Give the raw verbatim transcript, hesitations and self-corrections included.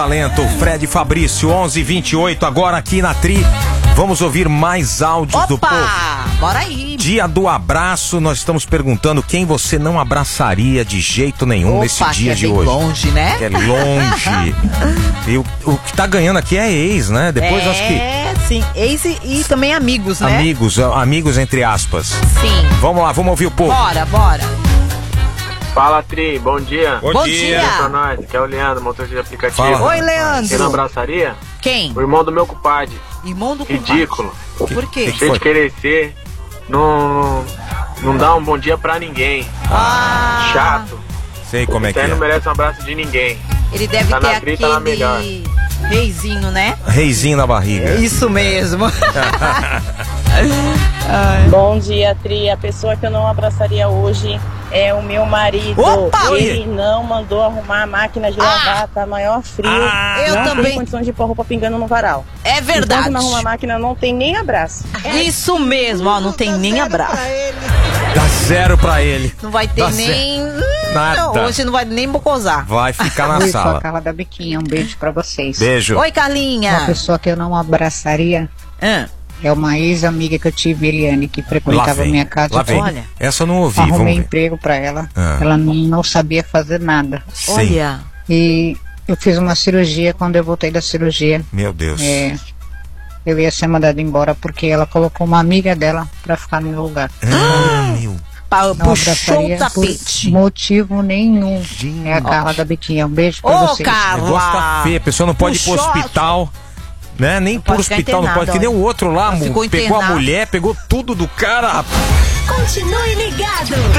Talento, Fred Fabrício, onze e vinte e oito, agora aqui na Tri. Vamos ouvir mais áudios. Opa, do povo. Bora aí. Dia do abraço, nós estamos perguntando quem você não abraçaria de jeito nenhum. Opa, nesse dia que é de bem hoje. longe, né? É longe. E o, o que tá ganhando aqui é ex, né? Depois é, acho que... É, sim. Ex e, e também amigos, né? Amigos, amigos entre aspas. Sim. Vamos lá, vamos ouvir o povo. Bora, bora. Fala, Tri, bom dia. Bom, bom dia. dia. Pra nós, aqui é o Leandro, motorista de aplicativo. Fala. Oi, Leandro. Quem não abraçaria? Quem? O irmão do meu compadre. Irmão do Ridículo. compadre. Por quê? Que Cheio de querer ser, não, não dá um bom dia pra ninguém. Ah. Chato. Sei como é que Você não é. merece um abraço de ninguém. Ele deve Tá ter na Tri, tá na melhor. aquele reizinho, né? Reizinho na barriga. Isso mesmo. Bom dia, Tri. A pessoa que eu não abraçaria hoje é o meu marido. Opa! Ele não mandou arrumar a máquina de lavar, ah! Tá maior frio. Ah, eu não também. tem condições de pôr roupa pingando no varal. É verdade. Enquanto não arruma a máquina, não tem nem abraço. Isso mesmo, ó, não tem nem abraço. Dá zero pra ele. Não vai ter Dá nem... Nada. Não, hoje não vai nem bocosar. Vai ficar na Oi, sou sala. a Carla da Biquinha, um beijo pra vocês. Beijo. Oi, Carlinha. Uma pessoa que eu não abraçaria Ah. é uma ex-amiga que eu tive, Eliane, que Lá frequentava a vem. minha casa. Lá vem. Olha. Essa eu não ouvi, vamos Arrumei ver. emprego pra ela. Ah. Ela não, não sabia fazer nada. Sim. Olha. E eu fiz uma cirurgia. Quando eu voltei da cirurgia, Meu Deus. é, eu ia ser mandada embora porque ela colocou uma amiga dela pra ficar no meu lugar. Ah, meu. Pa- Não Puxou abraçaria o tapete. por motivo nenhum. Gente. É a Carla da Biquinha. Um beijo pra Ô, vocês. Carla. Negócio tá feio, a pessoa não pode ir pro Puxou a- hospital. Né? Nem pro pode ficar hospital, não pode. internada, Que nem o olha. outro lá, Ela mo- ficou pegou a internada. mulher, pegou tudo do cara. Continue ligado.